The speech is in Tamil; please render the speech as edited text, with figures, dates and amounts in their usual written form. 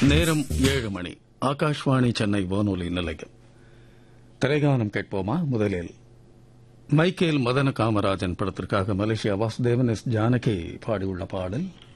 நேரம் 7 மணி. ஆகாஷ்வாணி சென்னை வானொலி நிலையம். திரைகானம் கேட்போமா? முதலில் மைக்கேல் மதன காமராஜன் படத்திற்காக மலேசியா வாசுதேவன் எஸ் ஜானகி பாடியுள்ள பாடல்